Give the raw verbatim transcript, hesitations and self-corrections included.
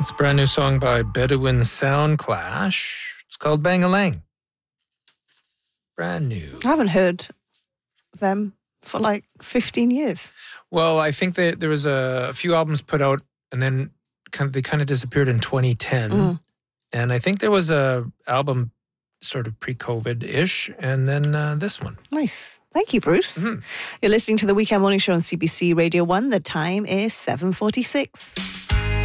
It's a brand new song by Bedouin Sound Clash. It's called Bang-A-Lang. Brand new. I haven't heard them for like fifteen years. Well, I think that there was a, a few albums put out and then kind of, they kind of disappeared in twenty ten. Mm. And I think there was a album sort of pre-COVID-ish and then uh, this one. Nice. Thank you, Bruce. Mm-hmm. You're listening to the Weekend Morning Show on C B C Radio one. The time is seven forty-six.